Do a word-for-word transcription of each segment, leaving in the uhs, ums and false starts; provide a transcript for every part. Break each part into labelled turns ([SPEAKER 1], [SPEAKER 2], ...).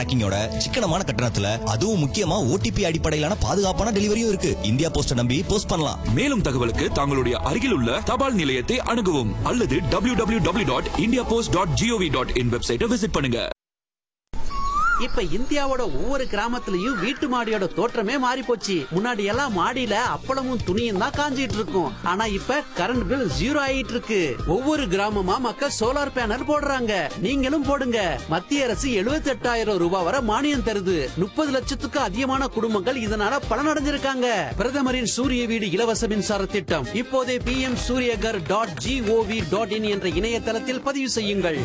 [SPEAKER 1] டிராக்கிங்கோட சிக்கனமான கட்டணத்துல அதுவும் முக்கியமா ஓடிபி அடிப்படையிலான பாதுகாப்பான டெலிவரியும் இருக்கு. இந்தியா போஸ்ட நம்பி போஸ்ட் பண்ணலாம்.
[SPEAKER 2] மேலும் தகவலுக்கு தங்களுடைய அருகில் உள்ள தபால் நிலையத்தை அணுகவும் அல்லது W W W dot India post dot gov dot in வெப்சைட்டை விசிட் பண்ணுங்க.
[SPEAKER 3] இப்ப இந்தியாவோட ஒவ்வொரு கிராமத்துலயும் வீட்டு மாடியோட தோற்றமே மாறி போச்சு. முன்னாடி எல்லாம் மாடியில அப்பளமும் துணியும் தான் காஞ்சிட்டு இருக்கும். ஆனா இப்ப கரண்ட் பில் ஜீரோ ஆயிட்டு இருக்கு. ஒவ்வொரு கிராமமா மக்கள் சோலார் பேனல் போடுறாங்க. நீங்களும் போடுங்க. மத்திய அரசு எழுபத்தி எட்டாயிரம் ரூபாய் வரை மானியம் தருது. முப்பது லட்சத்துக்கு அதிகமான குடும்பங்கள் இதனால பலனடைஞ்சிருக்காங்க. பிரதமரின் சூரிய வீடு இலவச மின்சார திட்டம் இப்போதே B M Surya Ghar dot gov dot in என்ற இணையதளத்தில் பதிவு செய்யுங்கள்.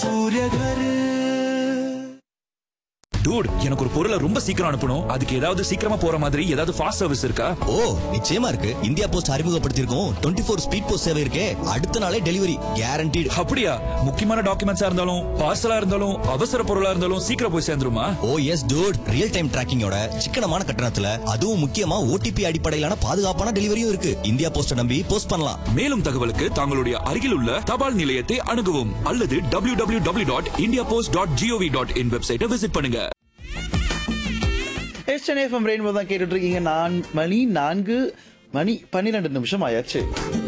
[SPEAKER 2] டூட், எனக்கு ஒரு பொருளை ரொம்ப சீக்கிரம் அனுப்பணும். அதுக்கு ஏதாவது சீக்கிரமா போற மாதிரி ஏதாவது ஃபாஸ்ட் சர்வீஸ் இருக்கா?
[SPEAKER 1] ஓ, நிச்சயமா இருக்கு. India post அறிமுகப்படுத்தியிருக்கோம் twenty four speed post சேவை இருக்கே. அடுத்த நாளே டெலிவரி கேரண்டீடு.
[SPEAKER 2] அப்படியா? முக்கியமான டாக்குமெண்ட்ஸா இருந்தாலும் பார்சலா இருந்தாலும் அவசர பொருளா இருந்தாலும் சீக்கிரம் போய் சேர்ந்துருமா?
[SPEAKER 1] ஓ எஸ் டூட், ரியல் டைம் டிராக்கிங்கோட சிக்கனமான கட்டணத்துல அதுவும் முக்கியமா ஓடிபி அடிப்படையிலான பாதுகாப்பான டெலிவரியும் இருக்கு. இந்தியா போஸ்ட நம்பி போஸ்ட் பண்ணலாம்.
[SPEAKER 2] மேலும் தகவலுக்கு தங்களுடைய அருகில் உள்ள தபால் நிலையத்தை அணுகவும் அல்லது W W W dot India post dot gov dot in வெப்சைட்டை விசிட் பண்ணுங்க.
[SPEAKER 4] எஸ்என்எஃப்எம் ரெயின்போ தான் கேட்டுட்டு இருக்கீங்க. நான் மணி நான்கு மணி பன்னிரெண்டு நிமிஷம் ஆயாச்சு.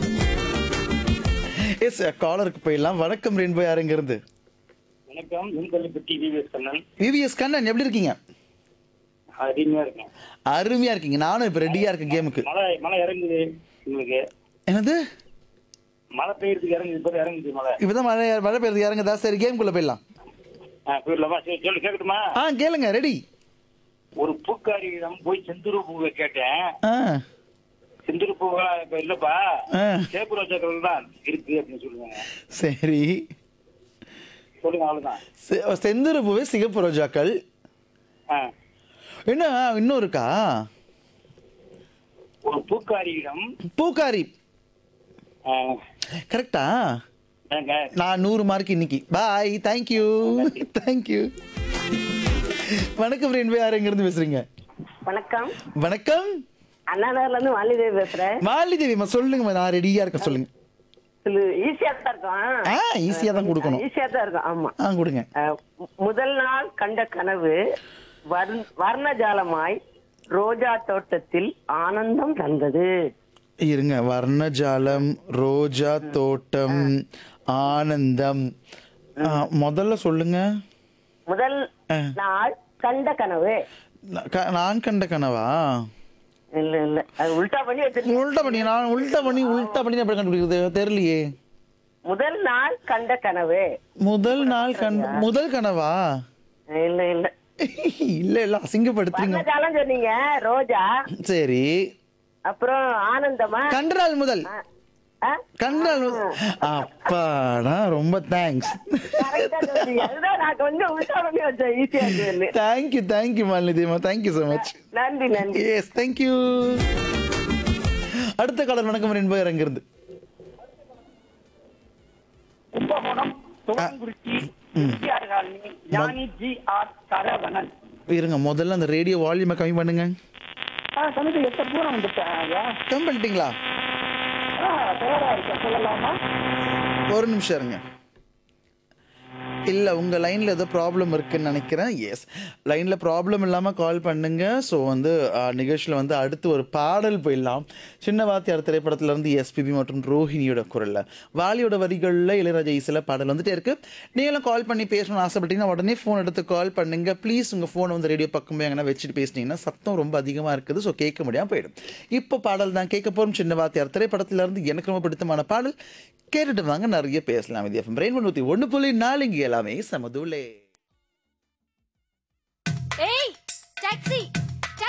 [SPEAKER 4] எஸ் காலருக்கு போயிடலாம். வணக்கம் ரெயின்போ, யாருங்க இருந்து?
[SPEAKER 5] வணக்கம், விண்கல்லிப்பட்டி விவிஎஸ் கண்ணன்.
[SPEAKER 4] விவிஎஸ் கண்ணன், எப்படி இருக்கீங்க?
[SPEAKER 5] அருமையா இருக்கேன்.
[SPEAKER 4] அருமையா இருக்கீங்க. நானும் இப்ப ரெடியா இருக்கேன் கேமுக்கு.
[SPEAKER 5] மழை மழை இறங்குது உங்களுக்கு.
[SPEAKER 4] என்னது?
[SPEAKER 5] மழை பெய்யறதுக்கு இறங்குது, இப்ப இறங்குது மழை.
[SPEAKER 4] இப்பதான் மழை மழை பெய்யுறது இறங்குதா? சரி, கேமுக்குள்ள போயிடலாம்.
[SPEAKER 5] போயிடலாமா? சரி, சொல்லு, கேட்கட்டுமா?
[SPEAKER 4] ஆ கேளுங்க, ரெடி.
[SPEAKER 5] ஒரு பூக்காரியிடம் போய் செந்தூர் பூவை கேட்டேன்.
[SPEAKER 4] ஆ
[SPEAKER 5] செந்தூர் பூவா இப்ப இல்லப்பா,
[SPEAKER 4] ஆ.
[SPEAKER 5] சேப்பு ரோஜாக்கள் தான் இருக்கு அப்படின்னு சொல்லுவாங்க.
[SPEAKER 4] சரி,
[SPEAKER 5] சொல்லுங்க, அவ்வளவுதான்.
[SPEAKER 4] செ- செந்தூர பூவே சிகப்பு ரோஜாக்கள்.
[SPEAKER 5] ஆ.
[SPEAKER 4] என்ன இன்னும் இருக்கா?
[SPEAKER 5] ஒரு பூக்காரியிடம்
[SPEAKER 4] பூக்காரி.
[SPEAKER 5] ஆ,
[SPEAKER 4] கரெக்டா?
[SPEAKER 5] ஏங்க,
[SPEAKER 4] நான் நூறு மார்க் இன்னைக்கு. பாய், தேங்க்யூ தேங்க்யூ. வணக்கம் ரெயின்போ, யார் எங்க இருந்து பேசுறீங்க?
[SPEAKER 6] வணக்கம்,
[SPEAKER 4] வணக்கம்.
[SPEAKER 6] அண்ணாநகர்ல இருந்து மாலிதேவி பேசுறேன்.
[SPEAKER 4] மாலிதேவிமா, சொல்லுங்கம்மா, நான் ரெடியா இருக்கேன், சொல்லுங்க.
[SPEAKER 6] ஈஸியா தான் இருக்கும்.
[SPEAKER 4] ஆ ஈஸியா தான் கொடுக்கணும்.
[SPEAKER 6] ஈஸியா தான் இருக்கும். ஆமா,
[SPEAKER 4] ஆ கொடுங்க.
[SPEAKER 6] அஹ், முதல் நாள் கண்ட கனவு வர்ண- வர்ணஜாலமாய் ரோஜா தோட்டத்தில் ஆனந்தம் தந்தது.
[SPEAKER 4] இருங்க, வர்ணஜாலம், ரோஜா தோட்டம், ஆனந்தம். ஆ, முதல்ல சொல்லுங்க.
[SPEAKER 6] முதல்
[SPEAKER 4] ஆ.
[SPEAKER 6] நாள் கண்ட கனவு.
[SPEAKER 4] ந- க- நான் கண்ட கனவா?
[SPEAKER 6] இல்ல இல்ல, அது உல்டா பண்ணி வச்சிருக்கீங்க.
[SPEAKER 4] உல்டா பண்ணி நான் உல்டா பண்ணி உல்டா பண்ணி எப்படி கண்டுபிடிக்கிறது தெரியலையே.
[SPEAKER 6] முதல் நாள் கண்ட கனவு.
[SPEAKER 4] முதல் நாள் கண்ட முதல் கனவா?
[SPEAKER 6] இல்ல இல்ல,
[SPEAKER 4] இல்ல இல்ல, அசிங்கப்படுத்துறீங்க.
[SPEAKER 6] வர்ணஜாலம் சொன்னீங்க, ரோஜா,
[SPEAKER 4] சரி,
[SPEAKER 6] அப்புறம் ஆனந்தமா.
[SPEAKER 4] கண்ட நாள் முதல்.
[SPEAKER 6] ஆ?
[SPEAKER 4] கண்ட நாள் முதல். அப்பாடா, ரொம்ப தேங்க்ஸ்.
[SPEAKER 6] Correct ஆ சொன்னீங்க. அதுதான் நான் கொஞ்சம் உல்டா பண்ணி வச்சேன், ஈஸியா இருக்குன்னு.
[SPEAKER 4] Thank you thank you மாலினிதேமா, thank you so much.
[SPEAKER 6] நன்றி நன்றி.
[SPEAKER 4] S, thank you. அடுத்த காலர் வணக்கம் ரெயின்போ, யார் எங்க இருந்து?
[SPEAKER 5] கும்பகோணம் துவங்குறிச்சி எம்ஜிஆர் காலனி ஞானி ஜி ஆர் சரவணன்.
[SPEAKER 4] இருங்க, முதல்ல அந்த ரேடியோ வால்யூமை கம்மி பண்ணுங்க.
[SPEAKER 5] ஆ, சமயத்தில் எத்த தூரம் வந்துட்டேன் ஐயா.
[SPEAKER 4] கம்மி பண்ணிட்டீங்களா?
[SPEAKER 5] ஆ, தயாரா இருக்க சொல்லலாமா?
[SPEAKER 4] ஒரு நிமிஷம் இருங்க. இல்லை, உங்கள் லைனில் ஏதோ ப்ராப்ளம் இருக்குன்னு நினைக்கிறேன். எஸ், லைனில் ப்ராப்ளம் இல்லாமல் கால் பண்ணுங்க. ஸோ வந்து நிகழ்ச்சியில் வந்து அடுத்து ஒரு பாடல் போயிடலாம். சின்ன வாத்தியார் திரைப்படத்திலேருந்து எஸ்பிபி மற்றும் ரோஹிணியோட குரலில், வாலியோட வரிகளில் இளையராஜா இசையில் பாடல் வந்துட்டே இருக்கு. நீங்களும் கால் பண்ணி பேசணும்னு ஆசைப்பட்டீங்கன்னா உடனே ஃபோன் எடுத்து கால் பண்ணுங்க. ப்ளீஸ் உங்கள் ஃபோனை வந்து ரேடியோ பக்கம் போய் எங்கன்னா வச்சுட்டு பேசினீங்கன்னா சத்தம் ரொம்ப அதிகமாக இருக்குது. ஸோ கேட்க முடியாமல் போயிடும். இப்போ பாடல் தான் கேட்க போகிறோம். சின்ன வாத்தியார் திரைப்படத்திலேருந்து எனக்கு ரொம்ப பிடித்தமான பாடல் கேட்டுட்டு வாங்க, நிறைய பேசலாம். இது எஃப்எம் ரெயின்போ நூற்றி ஒன்று புள்ளி நாலு, இங்கே எல்லாமே சமதுலே.
[SPEAKER 7] ஏய் டாக்ஸி